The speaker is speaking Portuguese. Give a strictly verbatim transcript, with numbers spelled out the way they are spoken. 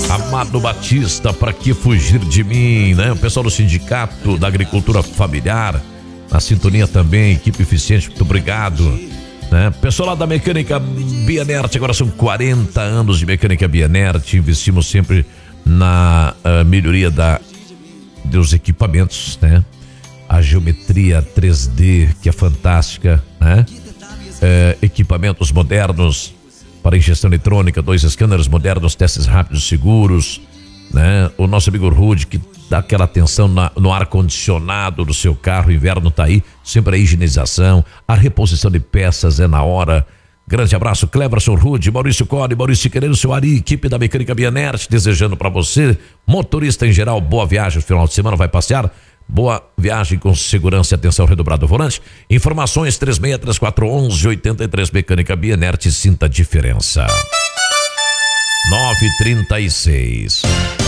Amado Batista, pra que fugir de mim, né? O pessoal do Sindicato da Agricultura Familiar, na sintonia também, equipe eficiente, muito obrigado, né? Pessoal lá da Mecânica Bianert, agora são quarenta anos de Mecânica Bianert, investimos sempre na uh, melhoria da, dos equipamentos, né? A geometria três D, que é fantástica, né? É, equipamentos modernos para ingestão eletrônica, dois scanners modernos, testes rápidos, seguros, né? O nosso amigo Rude, que dá aquela atenção na, no ar-condicionado do seu carro, inverno tá aí, sempre a higienização, a reposição de peças é na hora. Grande abraço, Cleverson Rude, Maurício Cole, Maurício Querendo, seu Ari, equipe da Mecânica Bianert, desejando para você, motorista em geral, boa viagem, no final de semana vai passear, boa viagem com segurança e atenção redobrada ao volante. Informações três seis três quatro um um oito três, Mecânica Bianert, sinta a diferença. nove e trinta e seis.